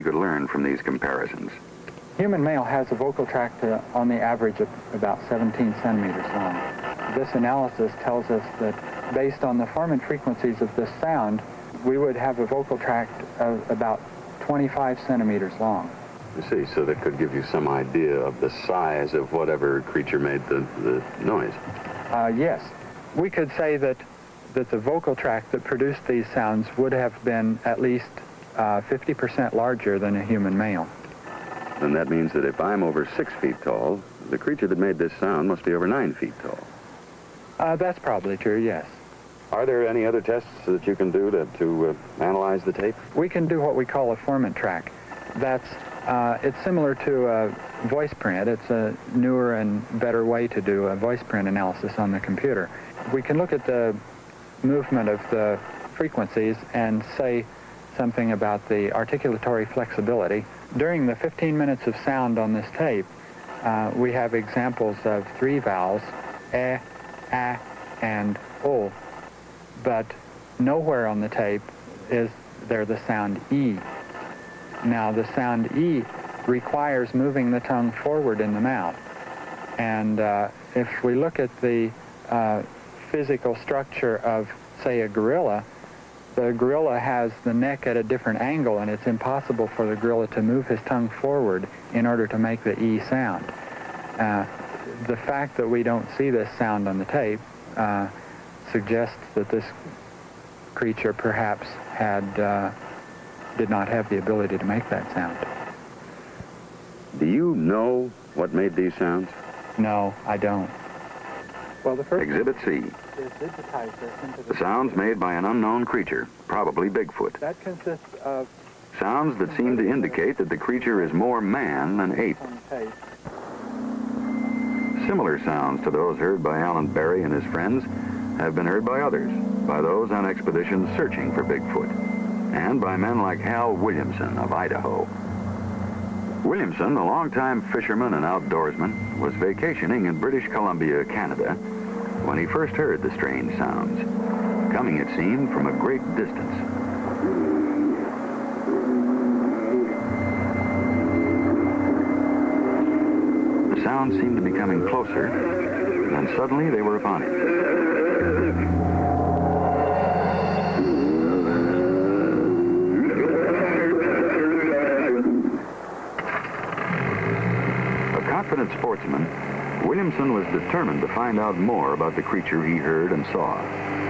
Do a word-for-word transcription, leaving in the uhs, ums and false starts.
could learn from these comparisons. Human male has a vocal tract uh, on the average of about seventeen centimeters long. This analysis tells us that based on the form and frequencies of this sound, we would have a vocal tract of about twenty-five centimeters long. I see, so that could give you some idea of the size of whatever creature made the, the noise. Uh, yes, we could say that, that the vocal tract that produced these sounds would have been at least uh, fifty percent larger than a human male. Then that means that if I'm over six feet tall, the creature that made this sound must be over nine feet tall. Uh, that's probably true, yes. Are there any other tests that you can do to, to uh, analyze the tape? We can do what we call a formant track. That's, uh, it's similar to a voice print. It's a newer and better way to do a voice print analysis on the computer. We can look at the movement of the frequencies and say something about the articulatory flexibility. During the fifteen minutes of sound on this tape, uh, we have examples of three vowels, eh, ah, and o, but nowhere on the tape is there the sound E. Now, the sound E requires moving the tongue forward in the mouth. And uh, if we look at the uh, physical structure of, say, a gorilla, the gorilla has the neck at a different angle, and it's impossible for the gorilla to move his tongue forward in order to make the E sound. Uh, the fact that we don't see this sound on the tape uh, suggests that this creature perhaps had uh, did not have the ability to make that sound. Do you know what made these sounds? No, I don't. Well, the first Exhibit C. is digitize this into The sounds made by an unknown creature, probably Bigfoot. That consists of Sounds that seem to indicate that the creature is more man than ape. on the tape. Similar sounds to those heard by Alan Berry and his friends have been heard by others, by those on expeditions searching for Bigfoot, and by men like Hal Williamson of Idaho. Williamson, a longtime fisherman and outdoorsman, was vacationing in British Columbia, Canada, when he first heard the strange sounds, coming, it seemed, from a great distance. The sounds seemed to be coming closer, and suddenly they were upon him. Confident sportsman, Williamson was determined to find out more about the creature he heard and saw.